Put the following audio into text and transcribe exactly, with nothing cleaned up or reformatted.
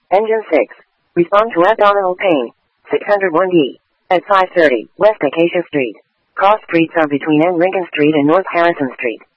Engine six. Respond to abdominal pain. six oh one D. At five thirty, West Acacia Street. Cross streets are between N. Lincoln Street and North Harrison Street.